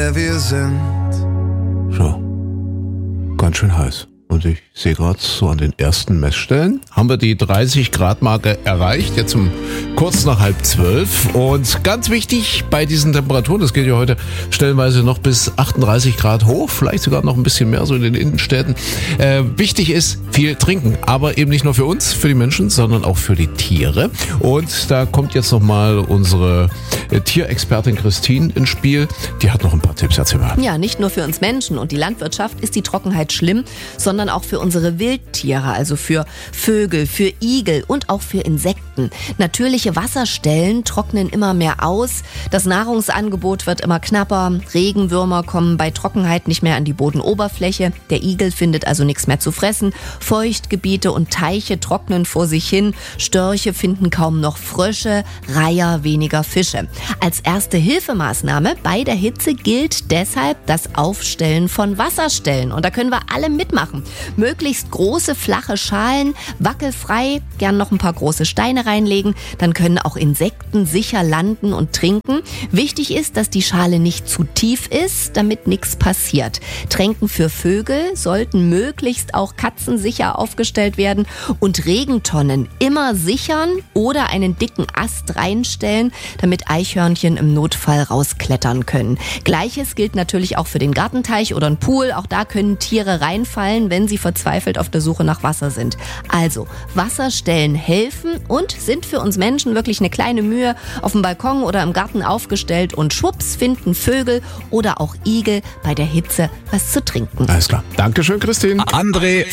wir sind. So, ganz schön heiß. Und ich sehe gerade so an den ersten Messstellen, haben wir die 30-Grad-Marke erreicht, jetzt kurz nach 11:30. Und ganz wichtig bei diesen Temperaturen, das geht ja heute stellenweise noch bis 38 Grad hoch, vielleicht sogar noch ein bisschen mehr so in den Innenstädten. Wichtig ist, viel trinken, aber eben nicht nur für uns, für die Menschen, sondern auch für die Tiere. Und da kommt jetzt nochmal unsere Tierexpertin Christine ins Spiel. Die hat noch ein paar Tipps, erzähl mal. Ja, nicht nur für uns Menschen und die Landwirtschaft ist die Trockenheit schlimm, sondern auch für unsere Wildtiere, also für Vögel, für Igel und auch für Insekten. Natürliche Wasserstellen trocknen immer mehr aus, das Nahrungsangebot wird immer knapper, Regenwürmer kommen bei Trockenheit nicht mehr an die Bodenoberfläche, der Igel findet also nichts mehr zu fressen, Feuchtgebiete und Teiche trocknen vor sich hin, Störche finden kaum noch Frösche, Reiher weniger Fische. Als erste Hilfemaßnahme bei der Hitze gilt deshalb das Aufstellen von Wasserstellen und da können wir alle mitmachen. Möglichst große, flache Schalen, wackelfrei, gern noch ein paar große Steine reinlegen, dann können auch Insekten sicher landen und trinken. Wichtig ist, dass die Schale nicht zu tief ist, damit nichts passiert. Tränken für Vögel sollten möglichst auch katzensicher aufgestellt werden und Regentonnen immer sichern oder einen dicken Ast reinstellen, damit Eichhörnchen im Notfall rausklettern können. Gleiches gilt natürlich auch für den Gartenteich oder einen Pool, auch da können Tiere reinfallen, wenn sie verzweifelt auf der Suche nach Wasser sind. Also, Wasserstellen helfen und sind für uns Menschen wirklich eine kleine Mühe auf dem Balkon oder im Garten aufgestellt und schwupps finden Vögel oder auch Igel bei der Hitze was zu trinken. Alles klar. Dankeschön, Christine. André.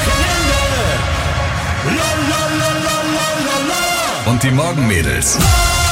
Und die Morgenmädels.